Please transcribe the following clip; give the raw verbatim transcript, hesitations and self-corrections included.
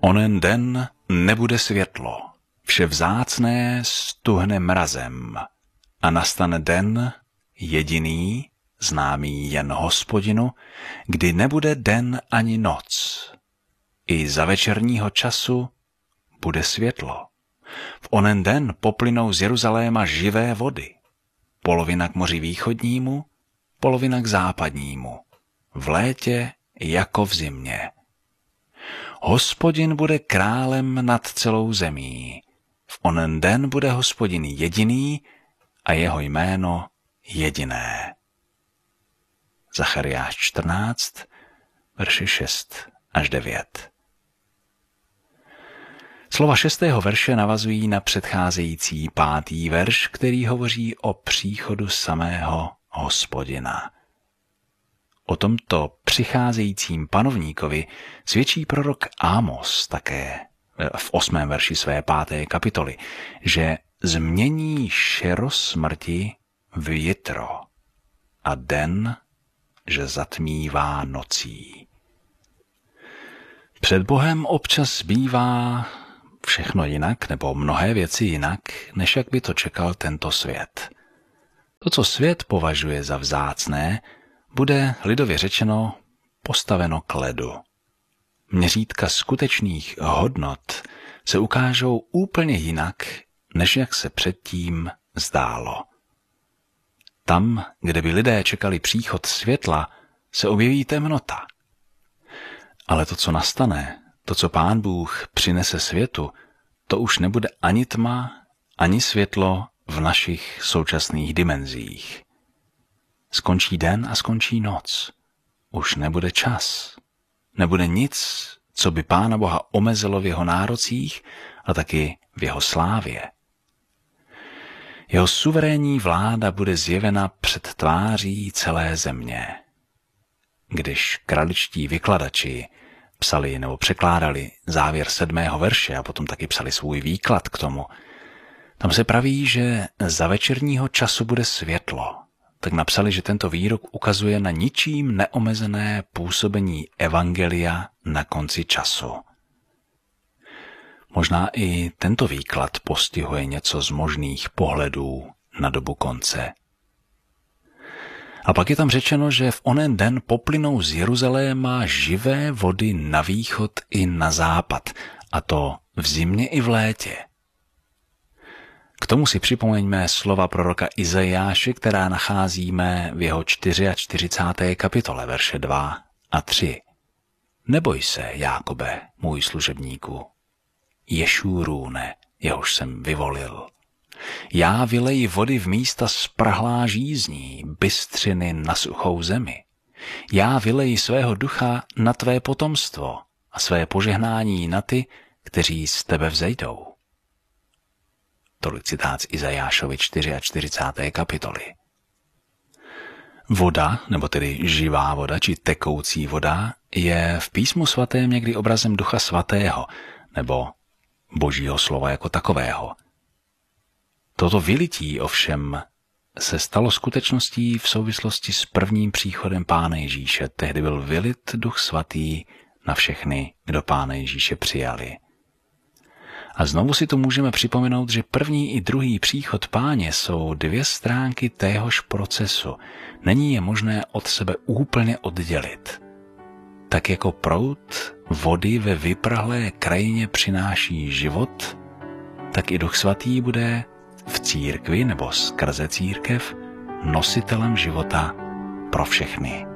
onen den nebude světlo, vše vzácné stuhne mrazem a nastane den jediný, známý jen Hospodinu, kdy nebude den ani noc. I za večerního času bude světlo. V onen den poplynou z Jeruzaléma živé vody, polovina k moři východnímu, polovina k západnímu, v létě jako v zimě. Hospodin bude králem nad celou zemí. V onen den bude Hospodin jediný a jeho jméno jediné. Zachariáš čtrnáct, verše šest až devět. Slova šestého verše navazují na předcházející pátý verš, který hovoří o příchodu samého Hospodina. O tomto přicházejícím panovníkovi svědčí prorok Ámos také v osmém verši své páté kapitoly, že změní šero smrti v jitro a den, že zatmívá nocí. Před Bohem občas bývá všechno jinak, nebo mnohé věci jinak, než jak by to čekal tento svět. To, co svět považuje za vzácné, bude lidově řečeno postaveno k ledu. Měřítka skutečných hodnot se ukážou úplně jinak, než jak se předtím zdálo. Tam, kde by lidé čekali příchod světla, se objeví temnota. Ale to, co nastane, to, co Pán Bůh přinese světu, to už nebude ani tma, ani světlo v našich současných dimenzích. Skončí den a skončí noc. Už nebude čas. Nebude nic, co by Pána Boha omezilo v jeho nárocích a taky v jeho slávě. Jeho suverénní vláda bude zjevena před tváří celé země. Když kraličtí vykladači psali nebo překládali závěr sedmého verše a potom taky psali svůj výklad k tomu, tam se praví, že za večerního času bude světlo. Tak napsali, že tento výrok ukazuje na ničím neomezené působení evangelia na konci času. Možná i tento výklad postihuje něco z možných pohledů na dobu konce. A pak je tam řečeno, že v onen den poplynou z Jeruzaléma živé vody na východ i na západ, a to v zimě i v létě. K tomu si připomeňme slova proroka Izajáše, která nacházíme v jeho čtyřicáté čtvrté kapitole, verše dva a tři. Neboj se, Jákobe, můj služebníku, Ješúrůne, jehož jsem vyvolil. Já vyleji vody v místa sprhlá žízní, bystřiny na suchou zemi. Já vyleji svého ducha na tvé potomstvo a své požehnání na ty, kteří z tebe vzejdou. Tolik citát z Izajášovy čtyřicáté čtvrté kapitoly. Voda, nebo tedy živá voda, či tekoucí voda, je v písmu svatém někdy obrazem Ducha svatého, nebo Božího slova jako takového. Toto vylití ovšem se stalo skutečností v souvislosti s prvním příchodem Pána Ježíše. Tehdy byl vylit Duch svatý na všechny, kdo Pána Ježíše přijali. A znovu si to můžeme připomenout, že první i druhý příchod Páně jsou dvě stránky téhož procesu. Není je možné od sebe úplně oddělit. Tak jako proud vody ve vyprahlé krajině přináší život, tak i Duch svatý bude v církvi nebo skrze církev nositelem života pro všechny.